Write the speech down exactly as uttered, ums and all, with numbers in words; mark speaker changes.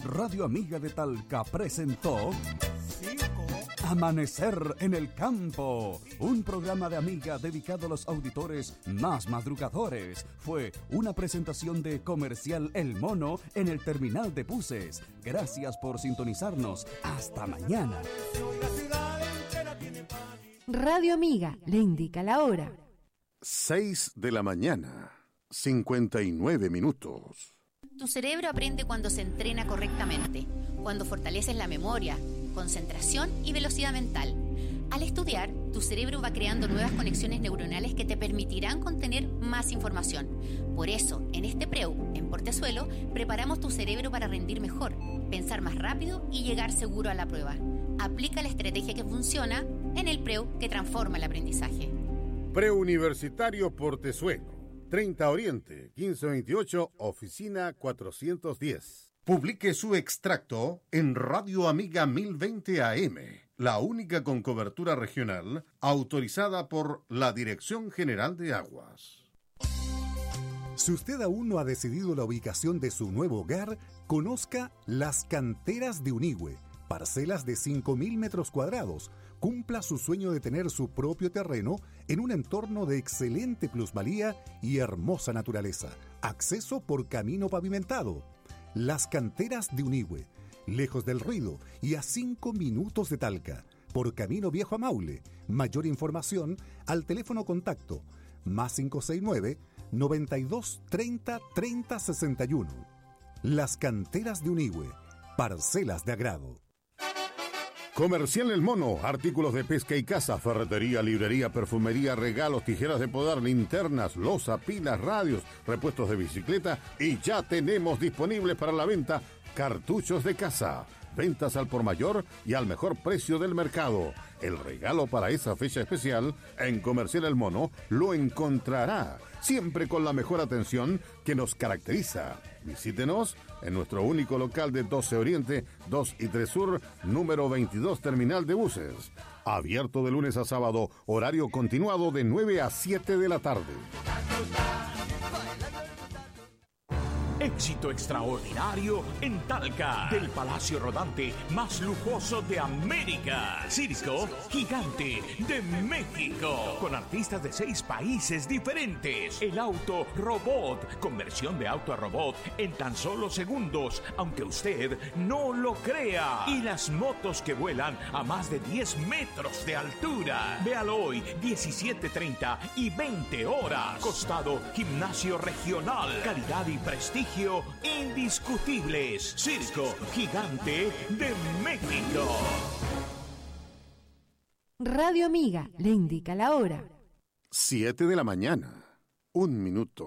Speaker 1: Radio Amiga de Talca presentó Amanecer en el Campo, un programa de Amiga dedicado a los auditores más madrugadores. Fue una presentación de Comercial El Mono en el terminal de buses. Gracias por sintonizarnos. Hasta mañana.
Speaker 2: Radio Amiga le indica la hora.
Speaker 3: seis de la mañana, cincuenta y nueve minutos.
Speaker 4: Tu cerebro aprende cuando se entrena correctamente, cuando fortaleces la memoria, concentración y velocidad mental. Al estudiar, tu cerebro va creando nuevas conexiones neuronales que te permitirán contener más información. Por eso, en este Preu, en Portezuelo, preparamos tu cerebro para rendir mejor, pensar más rápido y llegar seguro a la prueba. Aplica la estrategia que funciona en el Preu que transforma el aprendizaje.
Speaker 3: Preuniversitario Portezuelo, treinta Oriente, quince veintiocho, oficina cuatrocientos diez. Publique su extracto en Radio Amiga mil veinte A M, la única con cobertura regional autorizada por la Dirección General de Aguas.
Speaker 5: Si usted aún no ha decidido la ubicación de su nuevo hogar, conozca Las Canteras de Unigüe, parcelas de cinco mil metros cuadrados. Cumpla su sueño de tener su propio terreno en un entorno de excelente plusvalía y hermosa naturaleza. Acceso por camino pavimentado. Las Canteras de Unigüe, lejos del ruido y a cinco minutos de Talca, por camino viejo a Maule. Mayor información al teléfono contacto más cinco seis nueve, noventa y dos, treinta, treinta, sesenta y uno. Las Canteras de Unigüe, parcelas de agrado.
Speaker 3: Comercial El Mono, artículos de pesca y caza, ferretería, librería, perfumería, regalos, tijeras de podar, linternas, loza, pilas, radios, repuestos de bicicleta y ya tenemos disponibles para la venta cartuchos de caza. Ventas al por mayor y al mejor precio del mercado. El regalo para esa fecha especial en Comercial El Mono lo encontrará, siempre con la mejor atención que nos caracteriza. Visítenos en nuestro único local de doce Oriente, dos y tres Sur, número veintidós, terminal de buses. Abierto de lunes a sábado, horario continuado de nueve a siete de la tarde.
Speaker 6: Éxito extraordinario en Talca, del Palacio Rodante más lujoso de América. Circo Gigante de México, con artistas de seis países diferentes. El auto robot, conversión de auto a robot en tan solo segundos, aunque usted no lo crea. Y las motos que vuelan a más de diez metros de altura. Véalo hoy, diecisiete treinta y veinte horas. Costado Gimnasio Regional. Calidad y prestigio indiscutibles. Circo Gigante de México.
Speaker 2: Radio Amiga le indica la hora.
Speaker 3: siete de la mañana, un minuto.